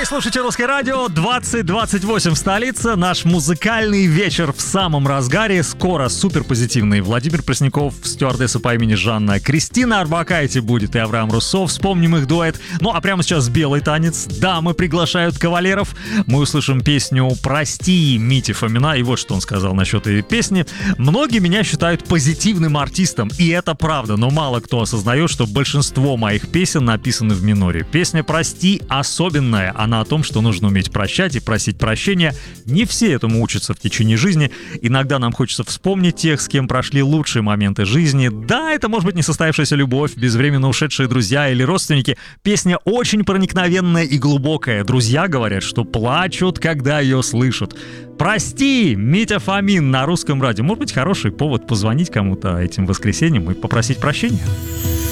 Вы слушаете «Русское радио», 20:28 в столице. Наш музыкальный вечер в самом разгаре. Скоро суперпозитивный Владимир Пресняков, стюардесса по имени Жанна, Кристина Орбакайте будет и Авраам Руссо. Вспомним их дуэт. Ну а прямо сейчас белый танец. Дамы приглашают кавалеров. Мы услышим песню «Прости» Мити Фомина. И вот что он сказал насчет этой песни. Многие меня считают позитивным артистом, и это правда, но мало кто осознает, что большинство моих песен написаны в миноре. Песня «Прости» особенная. Она о том, что нужно уметь прощать и просить прощения. Не все этому учатся в течение жизни. Иногда нам хочется вспомнить тех, с кем прошли лучшие моменты жизни. Да, это может быть несостоявшаяся любовь, безвременно ушедшие друзья или родственники. Песня очень проникновенная и глубокая. Друзья говорят, что плачут, когда ее слышат. «Прости» Митя Фомин на Русском радио. Может быть, хороший повод позвонить кому-то этим воскресеньем и попросить прощения.